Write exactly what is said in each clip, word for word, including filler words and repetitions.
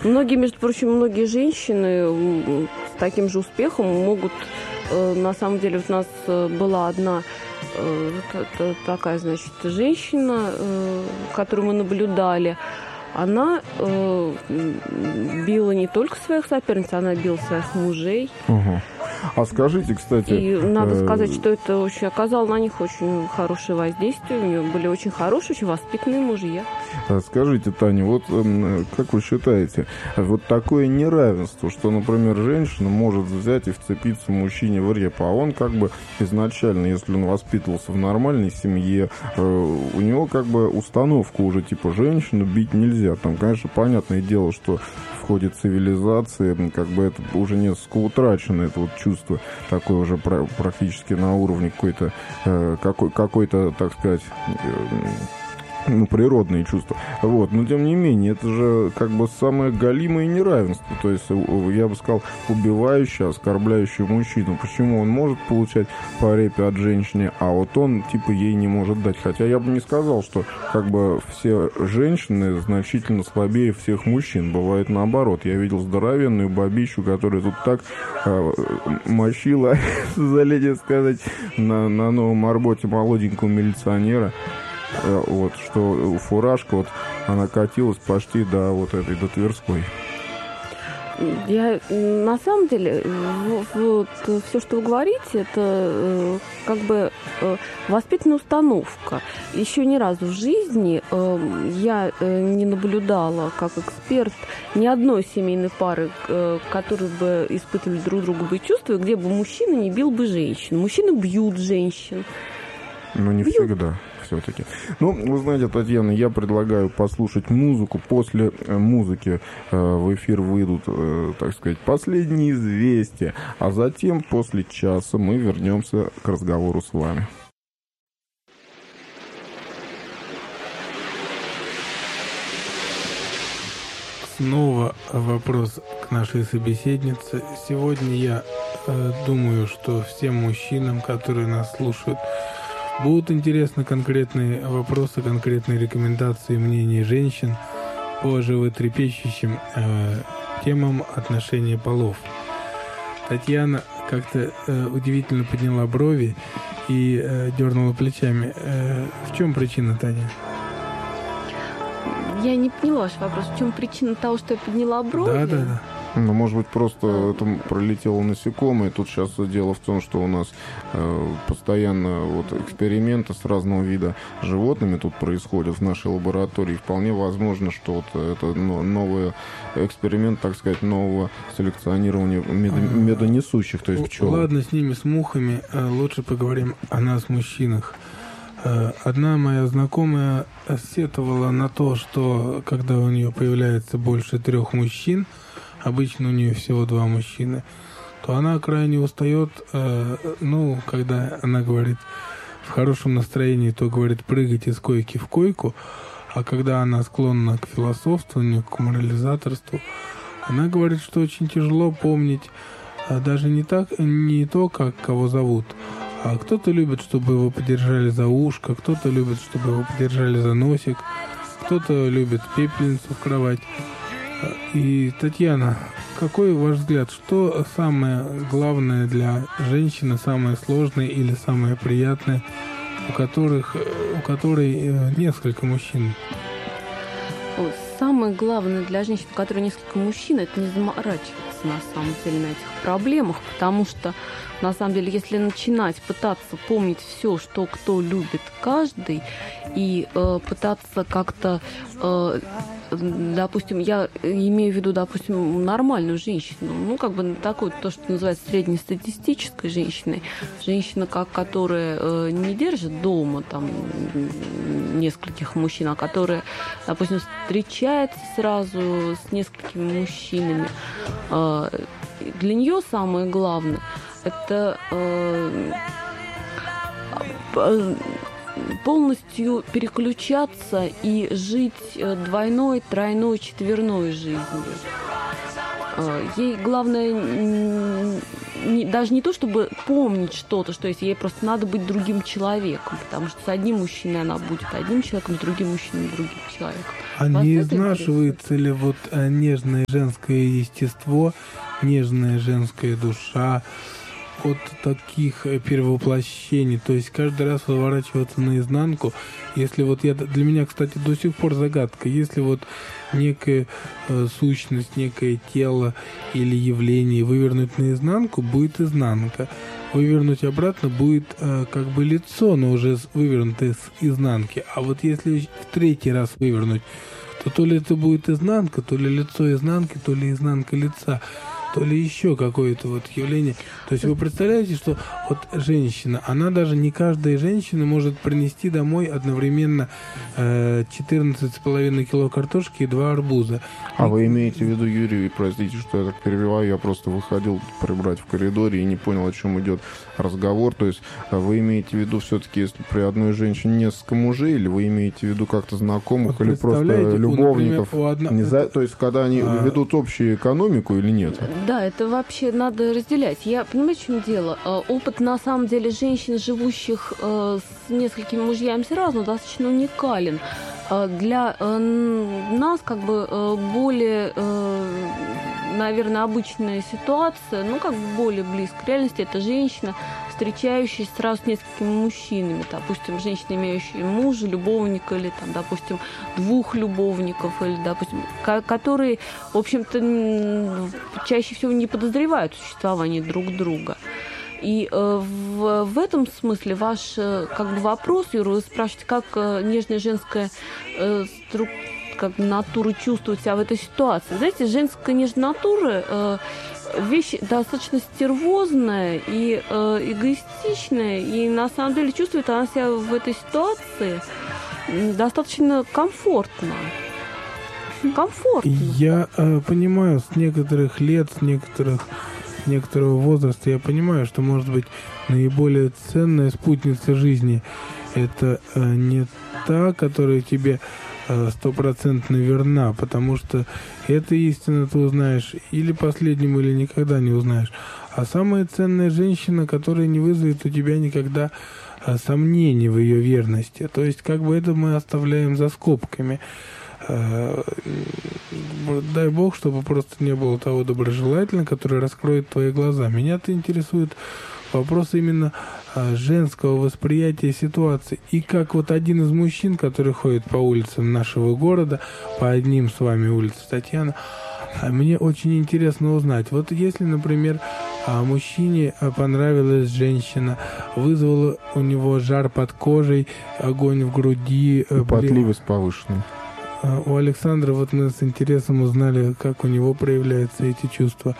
Многие, между прочим, многие женщины с таким же успехом могут, на самом деле, вот у нас была одна такая, значит, женщина, которую мы наблюдали, она э, била не только своих соперниц, она била своих мужей. Угу. А скажите, кстати... И надо э... сказать, что это очень оказало на них очень хорошее воздействие. У нее были очень хорошие, очень воспитанные мужья. Скажите, Таня, вот как вы считаете, вот такое неравенство, что, например, женщина может взять и вцепиться мужчине в репу, а он как бы изначально, если он воспитывался в нормальной семье, у него как бы установка уже типа женщину бить нельзя. Там, конечно, понятное дело, что в ходе цивилизации как бы это уже несколько утрачено, это вот чувство такое уже практически на уровне какой-то, какой, какой-то, так сказать, ну, природные чувства. Вот. Но, тем не менее, это же как бы самое галимое неравенство. То есть, я бы сказал, убивающее, оскорбляющее мужчину. Почему он может получать по репе от женщины, а вот он, типа, ей не может дать. Хотя я бы не сказал, что как бы все женщины значительно слабее всех мужчин. Бывает наоборот. Я видел здоровенную бабищу, которая тут так э, мочила, залезть сказать, на, на новом арботе молоденького милиционера. Вот, что фуражка, вот, она катилась почти до вот этой, до Тверской. Я, на самом деле, вот, все, что вы говорите, это как бы воспитанная установка. Еще ни разу в жизни я не наблюдала, как эксперт, ни одной семейной пары, которые бы испытывали друг другу бы чувства, где бы мужчина не бил бы женщину. Мужчины бьют женщин. Ну, не бьют. Всегда. Все-таки. Ну, вы знаете, Татьяна, я предлагаю послушать музыку. После музыки э, в эфир выйдут, э, так сказать, последние известия. А затем, после часа, мы вернемся к разговору с вами. Снова вопрос к нашей собеседнице. Сегодня я э, думаю, что всем мужчинам, которые нас слушают, будут интересны конкретные вопросы, конкретные рекомендации, мнения женщин по животрепещущим э, темам отношения полов. Татьяна как-то э, удивительно подняла брови и э, дернула плечами. Э, в чем причина, Таня? Я не поняла ваш вопрос. В чем причина того, что я подняла брови? Да, да, да. Ну, может быть, просто это пролетело насекомое. Тут сейчас дело в том, что у нас э, постоянно вот эксперименты с разного вида животными тут происходят в нашей лаборатории. Вполне возможно, что вот это ну, новый эксперимент, так сказать, нового селекционирования мед- медонесущих, то есть пчел. Ладно, с ними, с мухами. Лучше поговорим о нас, мужчинах. Одна моя знакомая сетовала на то, что когда у нее появляется больше трех мужчин, обычно у нее всего два мужчины, то она крайне устает, э, ну, когда она говорит в хорошем настроении, то говорит прыгать из койки в койку, а когда она склонна к философствованию, к морализаторству, она говорит, что очень тяжело помнить а даже не так, не то, как кого зовут, а кто-то любит, чтобы его подержали за ушко, кто-то любит, чтобы его подержали за носик, кто-то любит пепельницу в кровать. И, Татьяна, какой ваш взгляд, что самое главное для женщины, самое сложное или самое приятное, у которых, у которой несколько мужчин? Самое главное для женщин, у которой несколько мужчин, это не заморачиваться на самом деле на этих проблемах, потому что на самом деле, если начинать пытаться помнить все, что кто любит каждый, и э, пытаться как-то, э, допустим, я имею в виду, допустим, нормальную женщину, ну, как бы такую, то, что называется среднестатистической женщиной, женщина, как, которая э, не держит дома там нескольких мужчин, а которая, допустим, встречается сразу с несколькими мужчинами, э, для нее самое главное это э, полностью переключаться и жить двойной, тройной, четверной жизнью. Ей главное не, даже не то, чтобы помнить что-то, что есть, ей просто надо быть другим человеком, потому что с одним мужчиной она будет одним человеком, с другим мужчиной другим человеком. А Вас не это изнашивается ли вот нежное женское естество, нежная женская душа от таких перевоплощений? То есть каждый раз выворачиваться наизнанку. Если вот я, для меня, кстати, до сих пор загадка, если вот некая э, сущность, некое тело или явление вывернуть наизнанку, будет изнанка. Вывернуть обратно будет э, как бы лицо, но уже вывернутое с изнанки. А вот если в третий раз вывернуть, то то ли это будет изнанка, то ли лицо изнанки, то ли изнанка лица, то ли еще какое-то вот явление. То есть вы представляете, что вот женщина, она даже не каждая женщина может принести домой одновременно э, четырнадцать с половиной кило картошки и два арбуза. А вы имеете в виду, Юрий, простите, что я так перебиваю, я просто выходил прибрать в коридоре и не понял, о чем идет разговор. То есть вы имеете в виду все-таки, если при одной женщине несколько мужей, или вы имеете в виду как-то знакомых, вот или просто любовников? Например, одна... Не за... То есть когда они а... ведут общую экономику или нет? Да, это вообще надо разделять. Я понимаю, в чем дело. Опыт, на самом деле, женщин, живущих с несколькими мужьями сразу, достаточно уникален. Для нас, как бы, более, наверное, обычная ситуация, ну, как бы более близко к реальности, это женщина, встречающаяся сразу с несколькими мужчинами. Допустим, женщина, имеющая мужа, любовника, или, там, допустим, двух любовников, или, допустим, которые, в общем-то, чаще всего не подозревают существование друг друга. И э, в, в этом смысле ваш э, как бы вопрос, Юра, вы спрашиваете, как э, нежная женская э, струк, как натура чувствует себя в этой ситуации. Знаете, женская нежная натура э, вещь достаточно стервозная и э, эгоистичная, и на самом деле чувствует она себя в этой ситуации достаточно комфортно. Комфортно. Я э, понимаю, с некоторых лет, с некоторых некоторого возраста я понимаю, что, может быть, наиболее ценная спутница жизни – это э, не та, которая тебе стопроцентно э, верна, потому что эта истина ты узнаешь или последним, или никогда не узнаешь. А самая ценная женщина, которая не вызовет у тебя никогда э, сомнений в ее верности. То есть, как бы это мы оставляем за скобками. Дай бог, чтобы просто не было того доброжелательного, который раскроет твои глаза. Меня-то интересует вопрос именно женского восприятия ситуации. И как вот один из мужчин, который ходит по улицам нашего города, по одним с вами улицам, Татьяна, мне очень интересно узнать. Вот если, например, мужчине понравилась женщина, вызвала у него жар под кожей, огонь в груди, потливость повышенная. У Александра вот мы с интересом узнали, как у него проявляются эти чувства.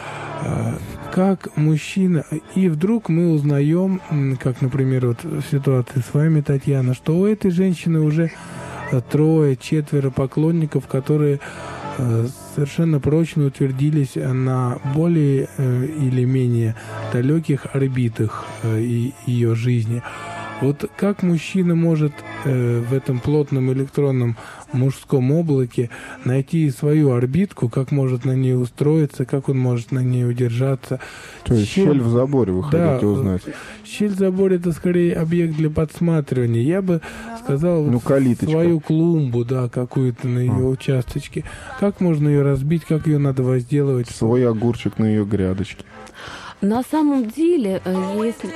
Как мужчина... И вдруг мы узнаем, как, например, вот в ситуации с вами, Татьяна, что у этой женщины уже трое, четверо поклонников, которые совершенно прочно утвердились на более или менее далеких орбитах ее жизни. Вот как мужчина может э, в этом плотном электронном мужском облаке найти свою орбитку, как может на ней устроиться, как он может на ней удержаться. То есть щель, щель в заборе вы да, хотите узнать? Щель в заборе — это скорее объект для подсматривания. Я бы сказал, ну, вот свою клумбу, да, какую-то на ее а. участочке. Как можно ее разбить, как ее надо возделывать? Свой огурчик на ее грядочке. На самом деле, если...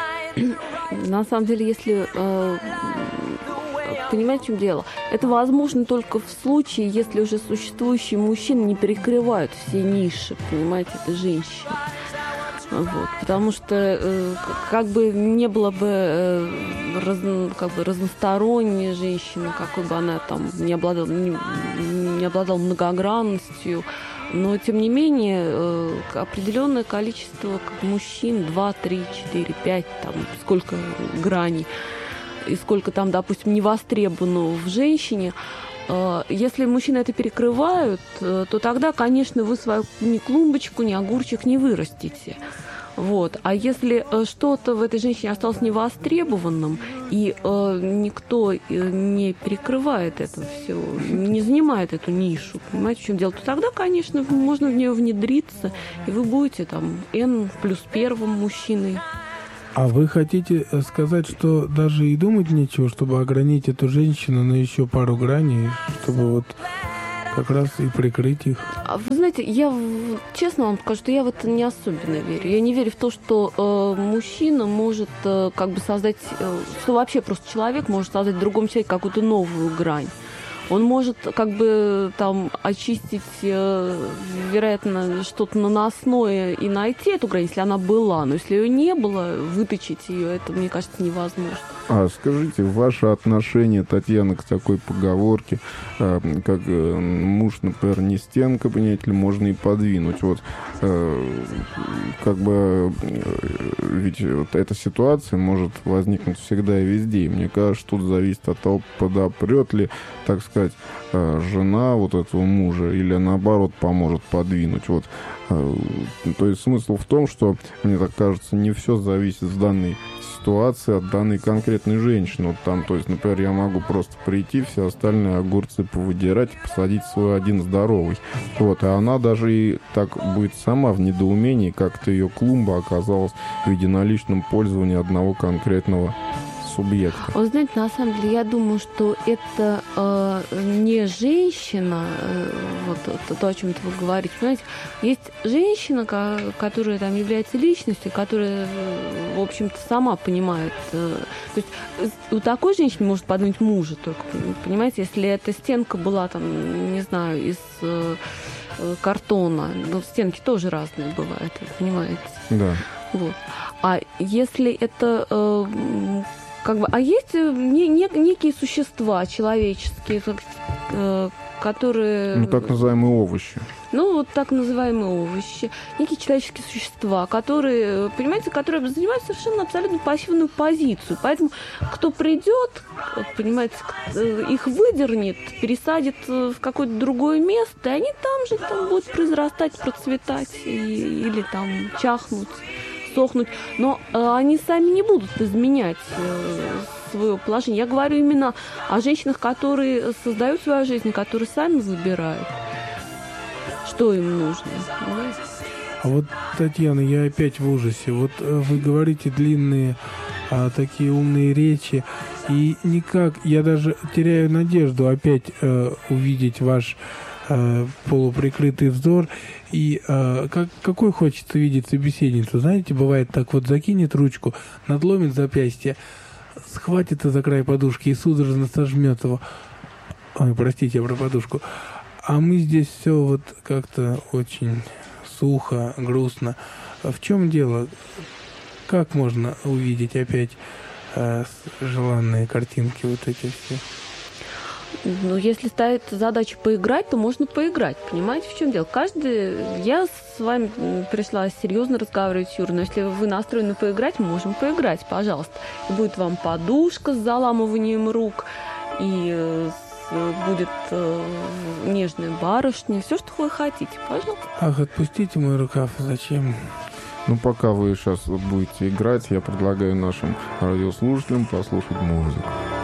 На самом деле, если э, понимаете, в чем дело, это возможно только в случае, если уже существующие мужчины не перекрывают все ниши, понимаете, это женщины. Вот, потому что э, как бы не было бы э, раз, как бы разносторонняя женщина, какой бы она там не обладала, не, не обладала многогранностью, но тем не менее э, определенное количество как, мужчин, два, три, четыре, пять, там сколько граней, и сколько там, допустим, не востребовано в женщине, Если мужчины это перекрывают, то тогда, конечно, вы свою ни клумбочку, ни огурчик не вырастите. Вот. А если что-то в этой женщине осталось невостребованным, и э, никто не перекрывает это все, не занимает эту нишу, понимаете, в чем дело, то тогда, конечно, можно в нее внедриться, и вы будете там N плюс первым мужчиной. А вы хотите сказать, что даже и думать нечего, чтобы ограничить эту женщину на еще пару граней, чтобы вот как раз и прикрыть их? Вы знаете, я честно вам скажу, что я в это не особенно верю. Я не верю в то, что э, мужчина может э, как бы создать, э, что вообще просто человек может создать в другом человеке какую-то новую грань. Он может как бы там очистить, э, вероятно, что-то наносное и найти эту грань, если она была. Но если ее не было, выточить ее, это, мне кажется, невозможно. А скажите, ваше отношение, Татьяна, к такой поговорке, э, как э, муж, например, не стенка, понимаете ли, можно и подвинуть. Вот э, как бы э, ведь вот эта ситуация может возникнуть всегда и везде. И мне кажется, тут зависит от того, подопрет ли, так сказать, э, жена вот этого мужа, или наоборот поможет подвинуть. Вот. Э, то есть смысл в том, что, мне так кажется, не все зависит с данной ситуации от данной конкретной женщины. Вот там, то есть, например, я могу просто прийти, все остальные огурцы повыдирать и посадить свой один здоровый. Вот, а она даже и так будет сама в недоумении, как-то ее клумба оказалась в единоличном пользовании одного конкретного субъекта. Вы знаете, на самом деле, я думаю, что это э, не женщина, э, вот то, то, о чем вы говорите. Понимаете, есть женщина, которая там является личностью, которая, в общем-то, сама понимает. Э, то есть у такой женщины может подумать мужа только, понимаете, если эта стенка была там, не знаю, из э, картона, ну, стенки тоже разные бывают, понимаете? Да. Вот. А если это э, как бы, а есть не, не, некие существа человеческие, э, которые... Ну, так называемые овощи. Ну, вот так называемые овощи. Некие человеческие существа, которые, понимаете, которые занимают совершенно абсолютно пассивную позицию. Поэтому кто придет, понимаете, их выдернет, пересадит в какое-то другое место, и они там же там будут произрастать, процветать и, или там чахнуть, сохнуть, но э, они сами не будут изменять э, свое положение. Я говорю именно о женщинах, которые создают свою жизнь, которые сами выбирают, что им нужно. Понимаете? А вот, Татьяна, я опять в ужасе. Вот э, вы говорите длинные а, такие умные речи, и никак, я даже теряю надежду опять э, увидеть ваш э, полуприкрытый взор. И э, как, какой хочется видеть собеседницу? Знаете, бывает так вот, закинет ручку, надломит запястье, схватится за край подушки и судорожно сожмет его. Ой, простите, я про подушку. А мы здесь все вот как-то очень сухо, грустно. В чем дело? Как можно увидеть опять э, желанные картинки вот эти все? Ну, если ставит задача поиграть, то можно поиграть. Понимаете, в чем дело? Каждый... Я с вами пришла серьезно разговаривать, Юра, но если вы настроены поиграть, мы можем поиграть, пожалуйста. И будет вам подушка с заламыванием рук, и будет э, нежная барышня, все, что вы хотите, пожалуйста. Ах, отпустите мой рукав, зачем? Ну, пока вы сейчас будете играть, я предлагаю нашим радиослушателям послушать музыку.